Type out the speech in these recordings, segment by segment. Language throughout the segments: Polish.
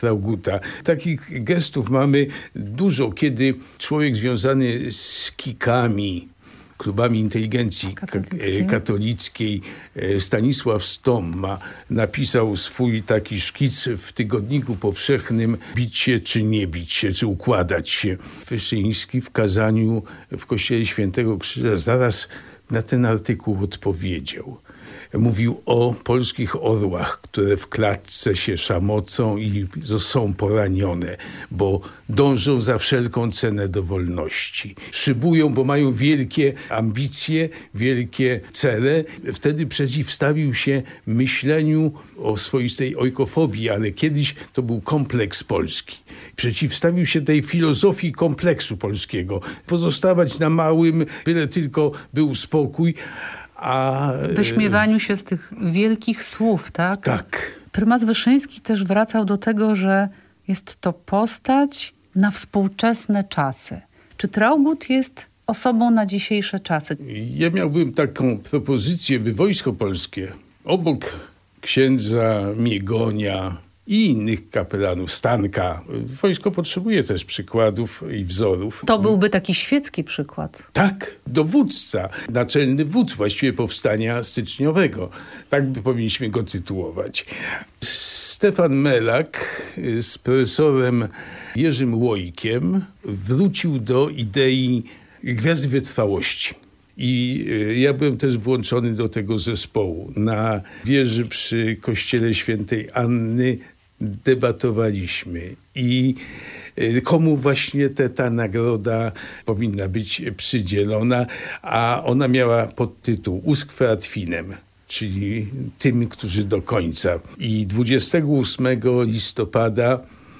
Traugutta. Takich gestów mamy dużo, kiedy człowiek związany z kikami, klubami inteligencji katolickiej, Stanisław Stomma napisał swój taki szkic w Tygodniku Powszechnym: bić się czy nie bić się, czy układać się. Wyszyński w kazaniu w kościele Świętego Krzyża zaraz na ten artykuł odpowiedział. Mówił o polskich orłach, które w klatce się szamocą i są poranione, bo dążą za wszelką cenę do wolności. Szybują, bo mają wielkie ambicje, wielkie cele. Wtedy przeciwstawił się myśleniu o swoistej ojkofobii, ale kiedyś to był kompleks polski. Przeciwstawił się tej filozofii kompleksu polskiego. Pozostawać na małym, byle tylko był spokój. Wyśmiewaniu się z tych wielkich słów, tak? Tak. Prymas Wyszyński też wracał do tego, że jest to postać na współczesne czasy. Czy Traugott jest osobą na dzisiejsze czasy? Ja miałbym taką propozycję, by Wojsko Polskie obok księdza Miegonia i innych kapelanów, Stanka. Wojsko potrzebuje też przykładów i wzorów. To byłby taki świecki przykład. Tak, dowódca, naczelny wódz właściwie powstania styczniowego. Tak by powinniśmy go tytułować. Stefan Melak z profesorem Jerzym Łojkiem wrócił do idei Gwiazdy Wytrwałości. I ja byłem też włączony do tego zespołu. Na wieży przy kościele Świętej Anny debatowaliśmy i komu właśnie ta nagroda powinna być przydzielona, a ona miała podtytuł Usque ad finem, czyli tym, którzy do końca. I 28 listopada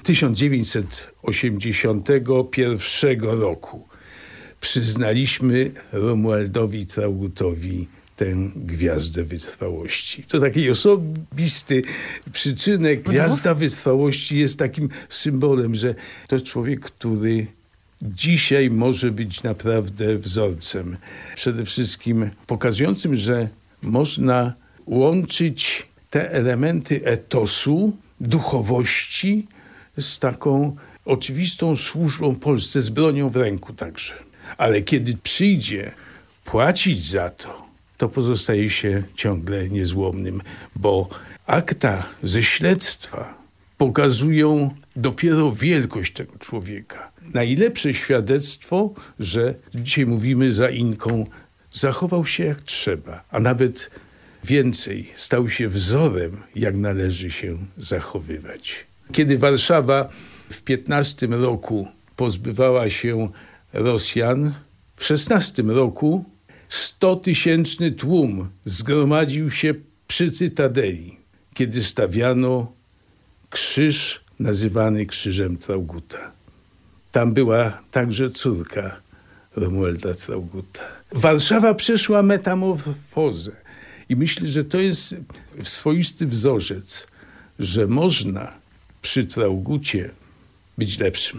1981 roku przyznaliśmy Romualdowi Trauguttowi tę Gwiazdę Wytrwałości. To taki osobisty przyczynek. Gwiazda Wytrwałości jest takim symbolem, że to człowiek, który dzisiaj może być naprawdę wzorcem. Przede wszystkim pokazującym, że można łączyć te elementy etosu, duchowości z taką oczywistą służbą Polsce, z bronią w ręku także. Ale kiedy przyjdzie płacić za to, to pozostaje się ciągle niezłomnym, bo akta ze śledztwa pokazują dopiero wielkość tego człowieka. Najlepsze świadectwo, że dzisiaj mówimy za Inką, zachował się jak trzeba, a nawet więcej, stał się wzorem, jak należy się zachowywać. Kiedy Warszawa w 15 roku pozbywała się Rosjan, w 16 roku 100-tysięczny tłum zgromadził się przy Cytadeli, kiedy stawiano krzyż nazywany Krzyżem Traugutta. Tam była także córka Romualda Traugutta. Warszawa przeszła metamorfozę i myślę, że to jest swoisty wzorzec, że można przy Traugutcie być lepszym.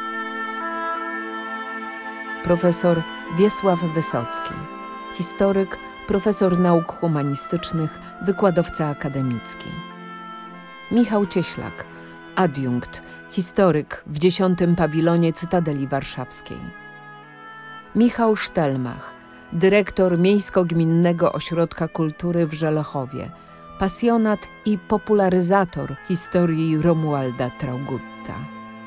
Profesor Wiesław Wysocki, historyk, profesor nauk humanistycznych, wykładowca akademicki. Michał Cieślak, adiunkt, historyk w 10. pawilonie Cytadeli Warszawskiej. Michał Sztelmach, dyrektor Miejsko-Gminnego Ośrodka Kultury w Żelechowie, pasjonat i popularyzator historii Romualda Traugutta.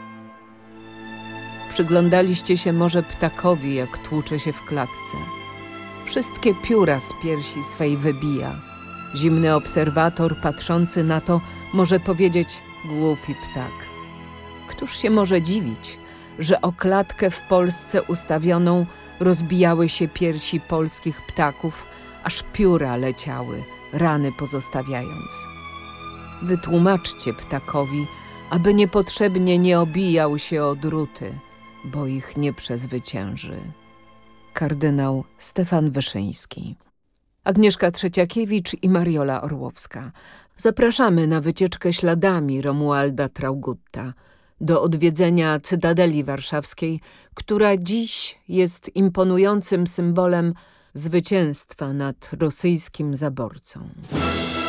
Przyglądaliście się może ptakowi, jak tłucze się w klatce. Wszystkie pióra z piersi swej wybija. Zimny obserwator patrzący na to może powiedzieć: głupi ptak. Któż się może dziwić, że o klatkę w Polsce ustawioną rozbijały się piersi polskich ptaków, aż pióra leciały, rany pozostawiając. Wytłumaczcie ptakowi, aby niepotrzebnie nie obijał się o druty, bo ich nie przezwycięży. Kardynał Stefan Wyszyński. Agnieszka Trzeciakiewicz i Mariola Orłowska. Zapraszamy na wycieczkę śladami Romualda Traugutta do odwiedzenia Cytadeli Warszawskiej, która dziś jest imponującym symbolem zwycięstwa nad rosyjskim zaborcą.